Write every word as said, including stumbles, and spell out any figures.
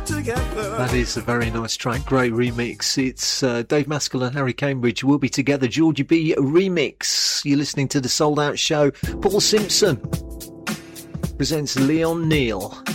That is a very nice track, great remix. It's uh, Dave Maskell and Harry Cambridge will be together. Georgie B remix. You're listening to the Sold Out Show. Paul Simpson presents Leon Neal.